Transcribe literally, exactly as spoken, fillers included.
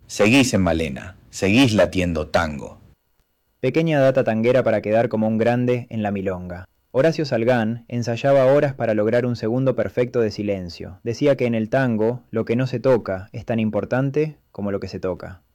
Seguís en Malena, seguís latiendo tango. Pequeña data tanguera para quedar como un grande en la milonga. Horacio Salgán ensayaba horas para lograr un segundo perfecto de silencio. Decía que en el tango lo que no se toca es tan importante como lo que se toca.